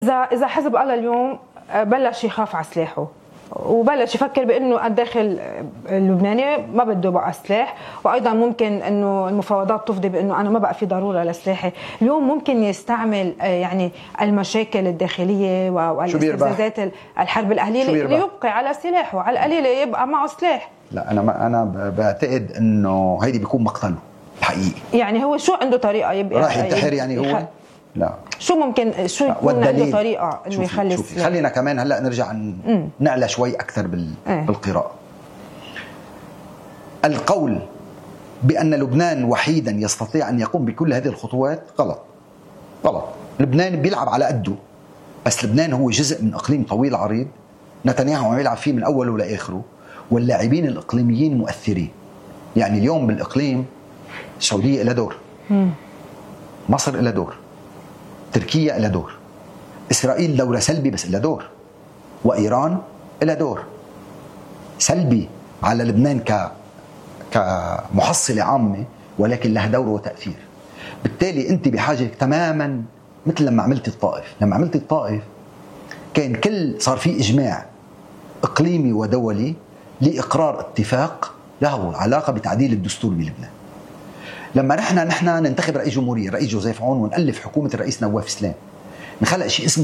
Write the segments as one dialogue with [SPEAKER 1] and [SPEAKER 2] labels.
[SPEAKER 1] إذا حزب الله اليوم بلش يخاف على سلاحه وبلش يفكر بأنه الداخل اللبناني ما بده بقى سلاح، وأيضا ممكن أنه المفاوضات تفضي بأنه أنا ما بقى في ضرورة لسلاحي، اليوم ممكن يستعمل يعني المشاكل الداخلية والاستفزازات الحرب الأهلية ليبقي على سلاحه، على القليلة يبقى معه سلاح.
[SPEAKER 2] لا أنا بعتقد أنه هيدي بيكون مقتله الحقيقي.
[SPEAKER 1] يعني هو شو عنده طريقة يبقى
[SPEAKER 2] راح ينتحر يعني هو؟ لا،
[SPEAKER 1] شو ممكن شو يكون عنده طريقة انه يخلي
[SPEAKER 2] خلينا كمان هلا نرجع نعلى شوي اكثر بالقراءة. القول بأن لبنان وحيدا يستطيع ان يقوم بكل هذه الخطوات غلط. لبنان بيلعب على قده، بس لبنان هو جزء من اقليم طويل عريض نتنياهو عم يلعب فيه من اوله لاخره، واللاعبين الاقليميين مؤثرين. يعني اليوم بالاقليم السعودية لها دور، مصر لها دور، تركيا لها دور، إسرائيل دورة سلبي بس لها دور، وإيران لها دور سلبي على لبنان كمحصلة عامة، ولكن لها دور وتأثير. بالتالي أنت بحاجة تماما مثل لما عملت الطائف كان صار في إجماع إقليمي ودولي لإقرار اتفاق له علاقة بتعديل الدستور بلبنان. لما نحن ننتخب رئيس جمهورية، رئيس جوزيف عون، ونألف حكومة الرئيس نواف سلام، نخلق شيء اسمه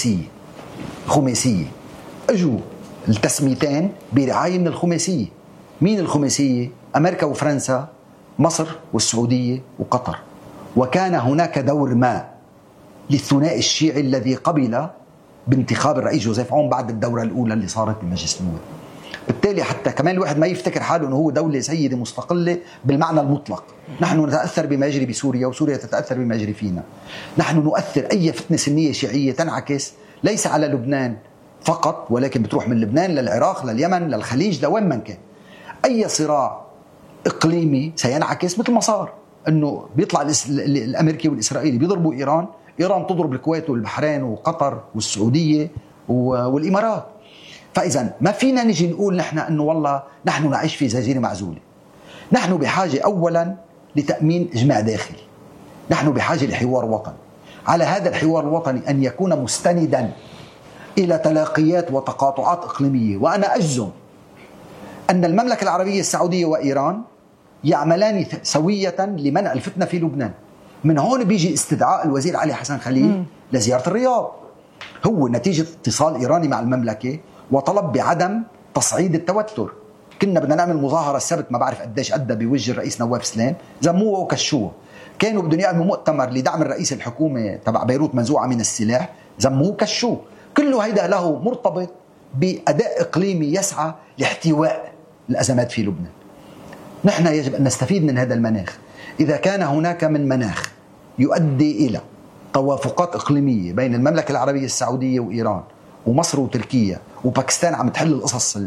[SPEAKER 2] خماسية. اجوا التسميتين برعاية من الخماسية. مين الخماسية؟ أمريكا وفرنسا، مصر والسعودية وقطر. وكان هناك دور ما للثنائي الشيعي الذي قبل بانتخاب الرئيس جوزيف عون بعد الدورة الأولى اللي صارت بمجلس النواب. بالتالي حتى كمان الواحد ما يفتكر حاله أنه هو دولة سيدة مستقلة بالمعنى المطلق. نحن نتأثر بما يجري بسوريا، وسوريا تتأثر بما يجري فينا. نحن نؤثر أي فتنة سنية شيعية تنعكس ليس على لبنان فقط، ولكن بتروح من لبنان للعراق لليمن للخليج لوين من كان. أي صراع إقليمي سينعكس مثل ما صار، أنه بيطلع الأمريكي والإسرائيلي بيضربوا إيران تضرب الكويت والبحرين وقطر والسعودية والإمارات. فإذا ما فينا نجي نقول نحن أنه والله نحن نعيش في جزيرة معزولة. نحن بحاجة أولا لتأمين إجماع داخلي، نحن بحاجة لحوار وطني. على هذا الحوار الوطني أن يكون مستندا إلى تلاقيات وتقاطعات إقليمية. وأنا أجزم أن المملكة العربية السعودية وإيران يعملان سوية لمنع الفتنة في لبنان. من هون بيجي استدعاء الوزير علي حسن خليل لزيارة الرياض، هو نتيجة اتصال إيراني مع المملكة وطلب بعدم تصعيد التوتر. كنا بدنا نعمل مظاهرة السبت، ما بعرف قديش أدى بوجه الرئيس نواف سلام، زموه وكشوه. كانوا بدهم يعملوا مؤتمر لدعم الرئيس الحكومة تبع بيروت منزوعة من السلاح، زموه وكشوه. كله هيدا له مرتبط بأداء إقليمي يسعى لاحتواء الأزمات في لبنان. نحن يجب أن نستفيد من هذا المناخ. إذا كان هناك من مناخ يؤدي إلى توافقات إقليمية بين المملكة العربية السعودية وإيران ومصر وتركيا وباكستان عم تحل القصص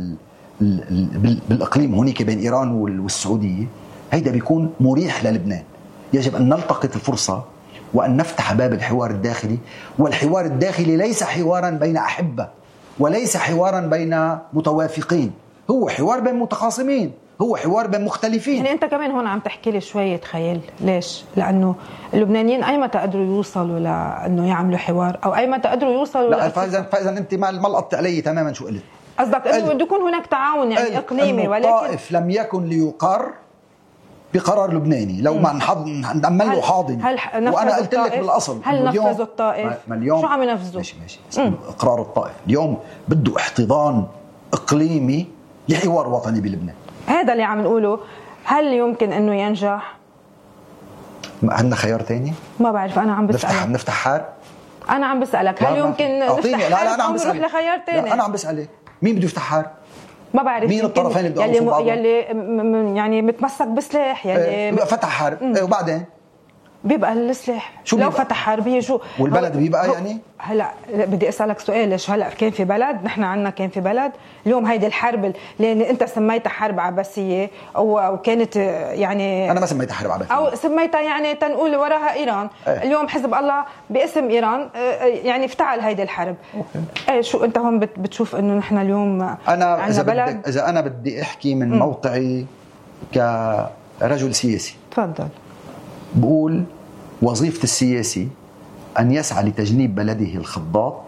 [SPEAKER 2] بالإقليم هونيك بين إيران والسعودية، هيدا بيكون مريح للبنان. يجب أن نلتقط الفرصة وأن نفتح باب الحوار الداخلي. والحوار الداخلي ليس حوارا بين أحبة، وليس حوارا بين متوافقين، هو حوار بين متخاصمين، هو حوار بين مختلفين.
[SPEAKER 1] يعني أنت كمان هون عم تحكي لي شوية خيال. ليش؟ لأنه اللبنانيين أي متى قدروا يوصلوا لأنه يعملوا حوار، أو أي متى قدروا يوصلوا
[SPEAKER 2] لا فإذا أنت ما لقطت علي تماما شو قلت.
[SPEAKER 1] قصدك أنه بده يكون هناك تعاون يعني إقليمي، ولكن
[SPEAKER 2] الطائف لم يكن ليقر بقرار لبناني. لو ما نأمل له حاضن، وأنا قلت لك بالأصل
[SPEAKER 1] هل نفذوا الطائف؟ شو عم ينفذوا؟
[SPEAKER 2] ماشي. إقرار الطائف اليوم بده احتضان إقليمي لحوار وطني بلبنان.
[SPEAKER 1] هذا اللي عم نقوله. هل يمكن أنه ينجح؟
[SPEAKER 2] عندنا خيار تاني؟
[SPEAKER 1] ما بعرف، أنا عم بسألك.
[SPEAKER 2] نفتح حرب؟
[SPEAKER 1] أنا عم بسألك هل يمكن نفتح حرب؟
[SPEAKER 2] لا أنا عم بسألك.
[SPEAKER 1] نروح لخيار تاني.
[SPEAKER 2] لا أنا عم بسألك مين بده يفتح حرب؟
[SPEAKER 1] ما بعرف
[SPEAKER 2] مين الطرفين اللي بدهم يوصلوا بعضهم؟
[SPEAKER 1] يلي يعني متمسك بسلاح، يلي
[SPEAKER 2] فتح حرب. وبعدين
[SPEAKER 1] بيبقى السلاح لو فتح حربية شو
[SPEAKER 2] والبلد بيبقى يعني.
[SPEAKER 1] هلا بدي اسالك سؤال، ليش هلا كان في بلد، نحن عنا كان في بلد اليوم هيدي الحرب اللي انت سميتها حرب عباسيه وكانت يعني
[SPEAKER 2] انا ما سميتها حرب عباسيه،
[SPEAKER 1] او سميتها يعني تنقول وراها ايران. اليوم حزب الله باسم ايران يعني افتعل هيدي الحرب. شو انت هون بتشوف انه نحن اليوم
[SPEAKER 2] انا اذا انا بدي احكي من موقعي كرجل سياسي،
[SPEAKER 1] تفضل.
[SPEAKER 2] بقول وظيفة السياسي أن يسعى لتجنيب بلده الخضات